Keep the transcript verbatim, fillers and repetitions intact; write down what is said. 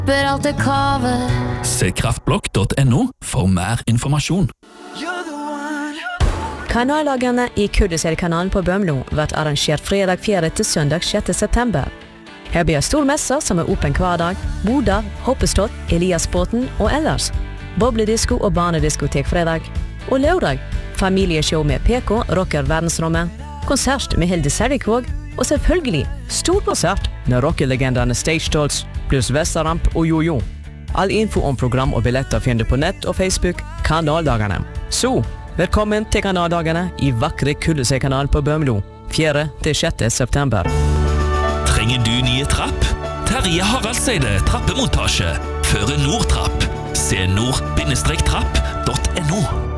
But alt er kavet. Se kraftblokk punktum no for mer informasjon. Kanallagene i Kuddesel-kanalen på Bømlo blir arrangert fredag fjerde til søndag sjette september. Her blir stor messe som er åpen hver dag, boder, hoppestått, Eliasbåten og ellers. Bobledisko og barnediskotek fredag. Og lørdag, familieshow med P K, rocker verdensrommet, konsert med Hilde Selvigvåg, og selvfølgelig stor konsert med rockelegendene Stage Dolls, pluss Vestaramp og Jojo. All info om program og billetter finner på nett og Facebook Kanaldagene. Så, velkommen til Kanaldagene i vakre Kuddesel-kanalen på Bømlo, fjerde til sjette september. Trenger du nye trapp? Terje Haraldseide trappemontasje. Føre Nordtrapp. Se nord trapp punktum no